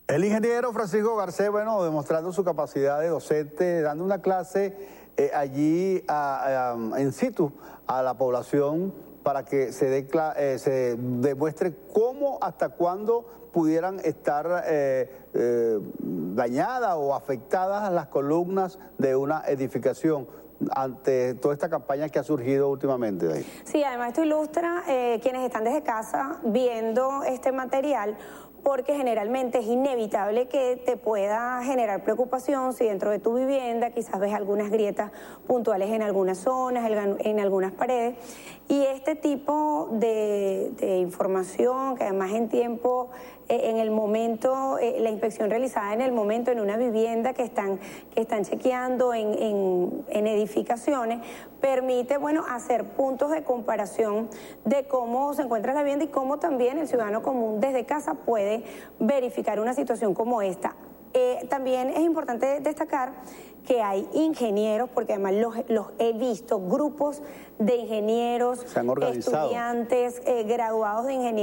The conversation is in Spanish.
El ingeniero Francisco Garcés, bueno, demostrando su capacidad de docente, dando una clase allí en situ a la población para que se demuestre cómo, hasta cuándo pudieran estar dañadas o afectadas las columnas de una edificación ante toda esta campaña que ha surgido últimamente de ahí. Sí, además esto ilustra quienes están desde casa viendo este material, porque generalmente es inevitable que te pueda generar preocupación si dentro de tu vivienda quizás ves algunas grietas puntuales en algunas zonas, en algunas paredes, y este tipo de información que además en tiempo, en el momento, la inspección realizada en el momento en una vivienda que están chequeando en edificaciones, permite, bueno, hacer puntos de comparación de cómo se encuentra la vivienda y cómo también el ciudadano común desde casa puede verificar una situación como esta. También es importante destacar que hay ingenieros, porque además los he visto, grupos de ingenieros, se han organizado, estudiantes, graduados de ingeniería.